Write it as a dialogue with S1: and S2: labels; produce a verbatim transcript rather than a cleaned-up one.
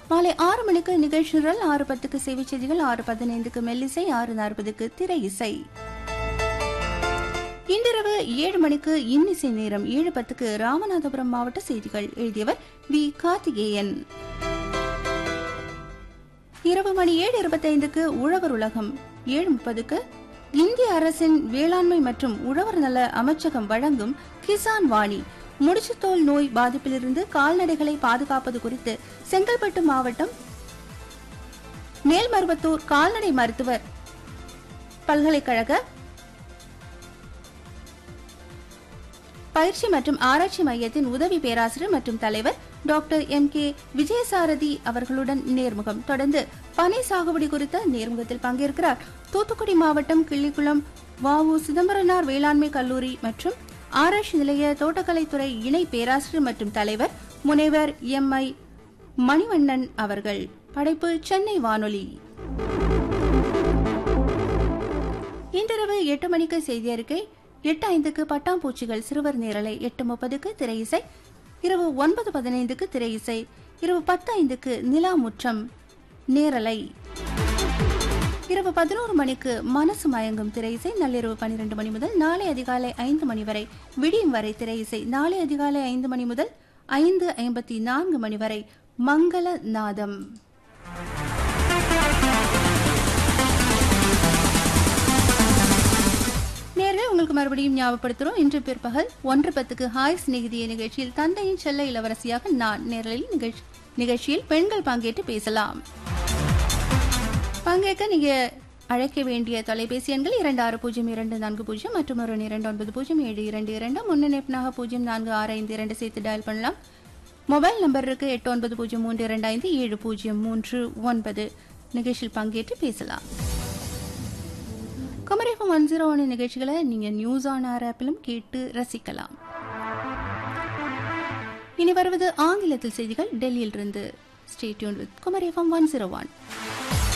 S1: மாலை ஆறு மணிக்கு நிகழ்ச்சி நிரல், ஆறு பத்துக்கு செய்தி செய்திகள், ஆறு பதினைந்துக்கு மெல்லிசை, ஆறு நாற்பதுக்கு திரை இசை. இன்றிரவு ஏழு மணிக்கு இன்னிசை நேரம், ஏழு பத்துக்கு ராமநாதபுரம் மாவட்ட செய்திகள். எழுதியவர் வி கார்த்திகேயன். இரவு மணி ஏழு இருபத்தைந்துக்கு உழவர் உலகம், ஏழு முப்பதுக்கு இந்திய அரசின் வேளாண்மை மற்றும் உழவர் நல அமைச்சகம் வழங்கும் கிசான் வாணி, முடிச்சுத்தோல் நோய் பாதிப்பிலிருந்து கால்நடைகளை பாதுகாப்பது குறித்து செங்கல்பட்டு மாவட்டம் மேல்மருவத்தூர் கால்நடை மருத்துவர் பல்கலைக்கழக பயிற்சி மற்றும் ஆராய்ச்சி மையத்தின் உதவி பேராசிரியர் மற்றும் தலைவர் டாக்டர் எம் கே விஜயசாரதி அவர்களுடன் நேர்முகம். தொடர்ந்து பனை சாகுபடி குறித்த நேர்முகத்தில் பங்கேற்கிறார் தூத்துக்குடி மாவட்டம் கிள்ளிக்குளம் வாவு சிதம்பரனார் வேளாண்மை கல்லூரி மற்றும் ஆராய்ச்சி நிலைய தோட்டக்கலைத்துறை இணை பேராசிரியர் மற்றும் தலைவர் முனைவர் எம் ஐ மணிவண்ணன் அவர்கள். படைப்பு சென்னை வானொலி. இன்றிரவு எட்டு மணிக்கு செய்தி அறிக்கை, எட்டு ஐந்துக்கு பட்டாம்பூச்சிகள் சிறுவர் நேரலை, எட்டு முப்பதுக்கு திரை இசை, இரவு ஒன்பது பதினைந்துக்கு திரை இசை, இரவு பத்து ஐந்துக்கு நிலா முற்றம் நேரலை, இரவு பதினோரு மணிக்கு மனசு மயங்கும் திரை இசை, நள்ளிரவு பனிரெண்டு மணி முதல் நாளை அதிகாலை ஐந்து மணி வரை விடியும் வரை திரை இசை, நாளை அதிகாலை ஐந்து மணி முதல் ஐந்து ஐம்பத்தி நான்கு மணி வரை மங்கள நாதம். நேரில் உங்களுக்கு மறுபடியும் ஞாபகப்படுத்துறோம், இன்று பிற்பகல் ஒன்று பத்துக்கு ஹாய் சிநேகிதிய நிகழ்ச்சியில் தந்தையின் செல்ல இளவரசியாக நான் நேரலில் நிகழ்ச்சியில் பெண்கள் பங்கேற்று பேசலாம். பங்கேற்க நீங்க அழைக்க வேண்டிய தொலைபேசி எண்கள் இரண்டு ஆறு பூஜ்ஜியம் இரண்டு நான்கு பூஜ்ஜியம் மற்றும் ஒரு இரண்டு ஒன்பது பூஜ்ஜியம் ஏழு இரண்டு இரண்டு, முன்னெடுப்பாக பூஜ்ஜியம் நான்கு ஆறு ஐந்து இரண்டு சேர்த்து டயல் பண்ணலாம். மொபைல் நம்பர் இருக்கு எட்டு ஒன்பது பூஜ்ஜியம் மூன்று இரண்டு ஐந்து ஏழு பூஜ்ஜியம் மூன்று ஒன்பது. நிகழ்ச்சியில் பங்கேற்று பேசலாம். Kumari FM one zero one நிகழ்ச்சிகளை நீங்க நியூஸ் ஆன் ஏர் ஆப்பிலும் கேட்டு ரசிக்கலாம். இனி வருவது ஆங்கிலத்தில் செய்திகள் டெல்லியிலிருந்து. Stay tuned with Kumari FM one zero one.